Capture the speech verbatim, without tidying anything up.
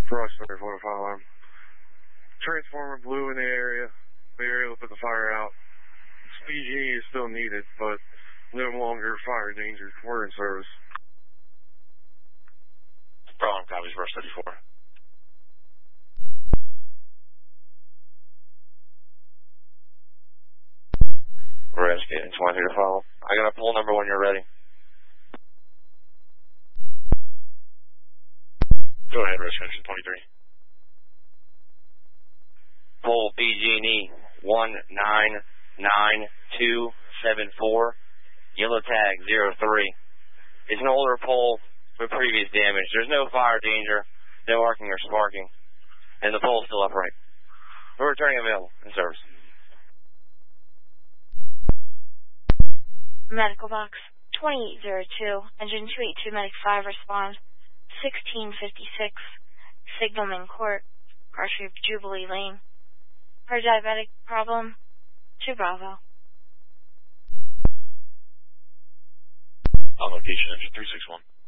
Frost thirty-four fire alarm. Transformer blew in the area. We were able to put the fire out. P G is still needed, but no longer fire danger. We're in service. Problem copies, Frost thirty-four. We're investigating twenty-three to follow. I got a poll number when you're ready. Go ahead, rescue engine twenty-three. Poll P G and E one nine nine two seven four, yellow tag zero three. It's an older pole with previous damage. There's no fire danger, no arcing or sparking, and the pole's still upright. We're returning available in service. Medical box twenty-eight oh two, engine two eighty-two, medic five respond, sixteen fifty-six, Signalman Court, Cartridge Jubilee Lane. Her diabetic problem, to Bravo. On location, engine three six one.